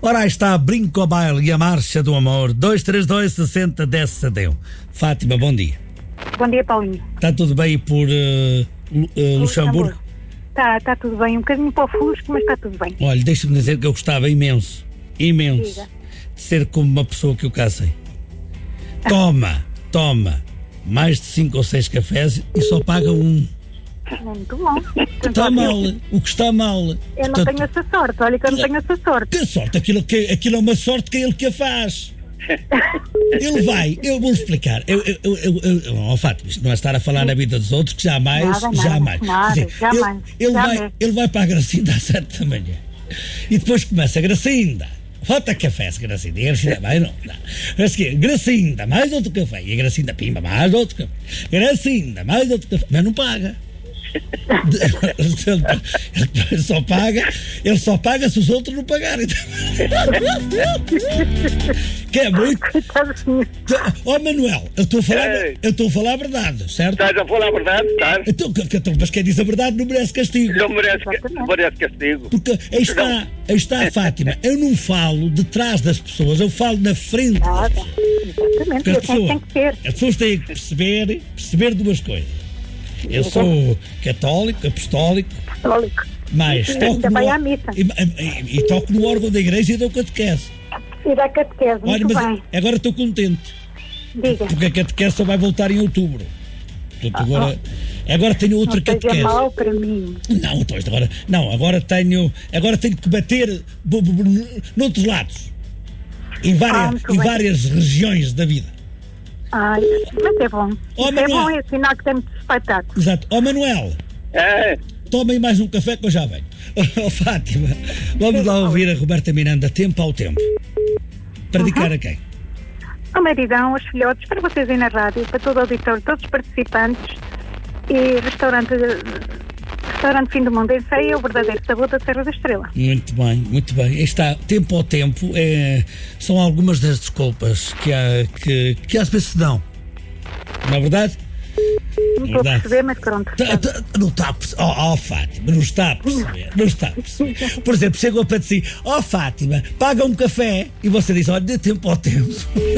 Ora, aí está Brinco ao Baile e a Marcha do Amor. 232 60 10 71. Fátima, bom dia. Bom dia, Paulinho. Está tudo bem por Luxemburgo? Está tudo bem. Um bocadinho para o fusco, mas está tudo bem. Olha, deixa-me dizer que eu gostava imenso Diga. de ser como uma pessoa que eu casei. Toma mais de 5 ou 6 cafés e só paga um. Muito bom. Está mal, o que está mal. Eu não tenho essa sorte, olha que eu não tenho essa sorte. Que sorte? Aquilo é uma sorte que é ele que a faz. Ele vai, eu vou explicar. Fátima, isto não é estar a falar na vida dos outros, que jamais. Ele vai para a Gracinda às 7 da manhã e depois começa a Gracinda. Falta café, Gracinda. E a Gracinda vai, não. Gracinda, mais outro café. E a Gracinda, pimba, mais outro café. Gracinda, mais outro café. Mas não paga. Ele só paga se os outros não pagarem. Que é muito. Manuel, eu estou a falar a verdade, certo? Estás a falar a verdade, estás? Mas quem diz a verdade não merece castigo. Não merece castigo. Porque aí está a Fátima. Eu não falo de trás das pessoas, eu falo na frente. Exatamente, tem que ser. As pessoas têm que perceber duas coisas. Eu sou católico, apostólico, mas toco no órgão da igreja e dou catequese. E dá catequese, muito bem. Agora estou contente. Diga. Porque a catequese só vai voltar em outubro. Agora tenho outra catequese. Não mal para mim. Agora tenho que bater noutros lados. Em várias regiões da vida. Mas é bom. É bom, é sinal que temos espetáculo. Exato. Manuel. Tomem mais um café que eu já venho. Fátima, vamos lá ouvir a Roberta Miranda, Tempo ao Tempo. Para dedicar a quem? Ao maridão, aos filhotes, para vocês aí na rádio, para todo o auditório, todos os participantes e restaurante Fim do Mundo em Ceia, o verdadeiro sabor da Serra da Estrela. Muito bem. Aí está, Tempo ao Tempo, são algumas das desculpas que às vezes se dão. Não é verdade? Não estou a perceber, mas pronto. Não está a perceber. Fátima, não está a perceber. Por exemplo, chegou para si, Fátima, paga um café. E você diz, olha, dê tempo ao tempo.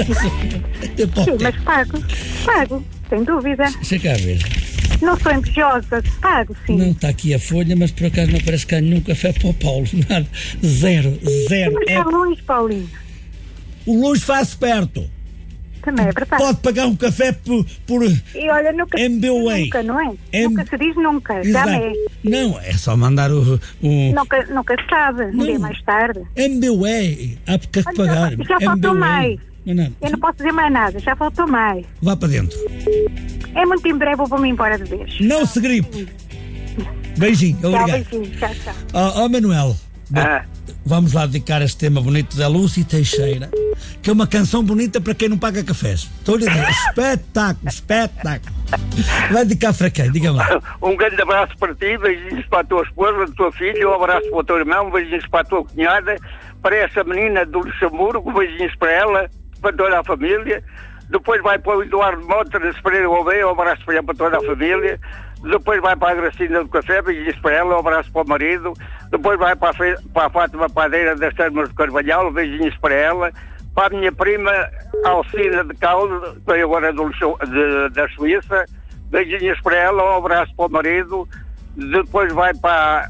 Mas pago, sem dúvida. Deixa cá ver. Não sou envejosa, pago, sim. Não está aqui a folha, mas por acaso não parece que há nenhum café para o Paulo. Nada. Zero. Mas é longe, Paulinho. O longe faz perto. Também é verdade. Pode pagar um café por e olha, nunca MBWay. Nunca, não é? Nunca se diz nunca, Exato. Já é. Não, é só mandar o... Nunca se sabe, um dia mais tarde. MBWay, há que pagar. Já faltou mais. Eu não posso dizer mais nada, já faltou mais. Vá para dentro. É muito em breve, eu vou-me embora de vez. Não se gripe. Beijinho, obrigado. Tchau. Manuel, vamos lá dedicar este tema bonito da Lúcia Teixeira, que é uma canção bonita para quem não paga cafés. Estou-lhe a dizer, espetáculo. Vai dedicar para quem? Diga-me lá. Um grande abraço para ti, beijinhos para a tua esposa, a tua filha, um abraço para o teu irmão, beijinhos para a tua cunhada, para essa menina do Luxemburgo, beijinhos para ela, para toda a família. Depois vai para o Eduardo Mota, de Pereira Gouveia, um abraço para toda a família. Depois vai para a Gracinda do Café, beijinhos para ela, um abraço para o marido. Depois vai para a Fátima Padeira das Termas de Carvalhal, beijinhos para ela. Para a minha prima Alcina de Calde, que veio agora da Suíça, beijinhos para ela, um abraço para o marido. Depois vai para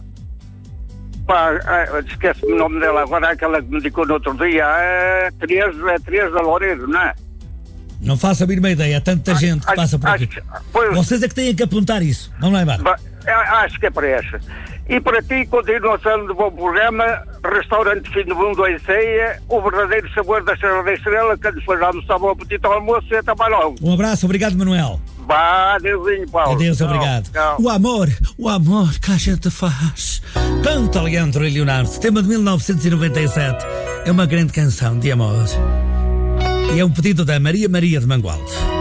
esquece-me o nome dela agora, aquela que me indicou no outro dia, Teresa Loureiro, não é? Não faço a mínima ideia, há tanta gente que passa por aqui. Vocês é que têm que apontar isso. Vamos lá embaixo. Acho que é para essa. E para ti, continuação de bom programa, Restaurante Fim do Mundo em Ceia, o verdadeiro sabor da Serra da Estrela, que depois almoçar bom apetite ao almoço e até mais logo. Um abraço, obrigado, Manuel. Adeusinho, Paulo. Adeus, obrigado. Tchau. O amor que a gente faz. Canta Leandro e Leonardo, tema de 1997. É uma grande canção de amor. E é um pedido da Maria de Mangualde.